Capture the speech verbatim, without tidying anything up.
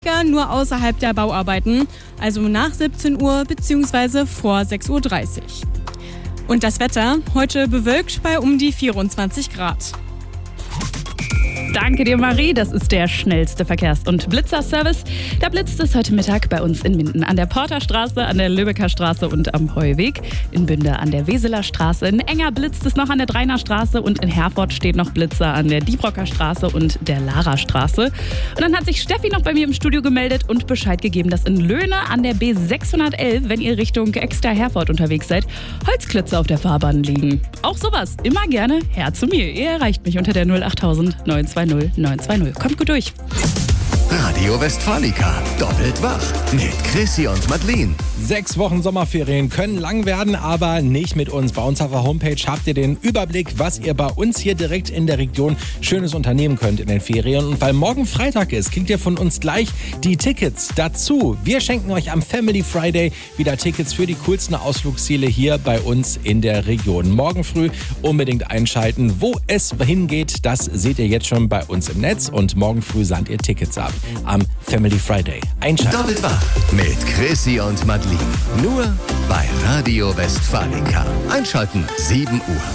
nur außerhalb der Bauarbeiten, also nach siebzehn Uhr bzw. vor sechs Uhr dreißig. Und das Wetter, heute bewölkt bei um die vierundzwanzig Grad. Danke dir, Marie. Das ist der schnellste Verkehrs- und Blitzerservice. Da blitzt es heute Mittag bei uns in Minden an der Porterstraße, an der Lübecker Straße und am Heuweg. In Bünde an der Weseler Straße. In Enger blitzt es noch an der Dreiner Straße und in Herford steht noch Blitzer an der Diebrocker Straße und der Lara Straße. Und dann hat sich Steffi noch bei mir im Studio gemeldet und Bescheid gegeben, dass in Löhne an der B sechshundertelf, wenn ihr Richtung Exter Herford unterwegs seid, Holzklötze auf der Fahrbahn liegen. Auch sowas, immer gerne her zu mir. Ihr erreicht mich unter der null acht null neun zwei null neun zwei null. Kommt gut durch. Radio Westfalica, doppelt wach mit Chrissy und Madeleine. Sechs Wochen Sommerferien können lang werden, aber nicht mit uns. Bei uns auf der Homepage habt ihr den Überblick, was ihr bei uns hier direkt in der Region Schönes unternehmen könnt in den Ferien. Und weil morgen Freitag ist, kriegt ihr von uns gleich die Tickets dazu. Wir schenken euch am Family Friday wieder Tickets für die coolsten Ausflugsziele hier bei uns in der Region. Morgen früh unbedingt einschalten. Wo es hingeht, das seht ihr jetzt schon bei uns im Netz. Und morgen früh sandt ihr Tickets ab am Family Friday. Einschalten. Doppelt wach mit Chrissy und Madeleine. Nur bei Radio Westfalica. Einschalten, sieben Uhr.